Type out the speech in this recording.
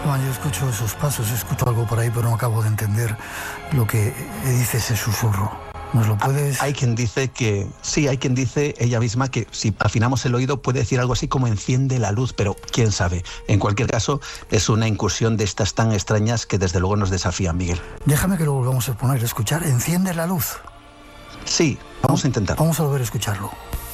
Juan, yo escucho esos pasos, escucho algo por ahí, pero no acabo de entender lo que dice ese susurro. ¿Nos lo puedes...? Hay quien dice que... Sí, hay quien dice ella misma que si afinamos el oído puede decir algo así como enciende la luz, pero quién sabe. En cualquier caso, es una incursión de estas tan extrañas que desde luego nos desafían, Miguel. Déjame que lo volvamos a poner, escuchar. Enciende la luz. Sí, vamos a intentar. Vamos a volver a escucharlo.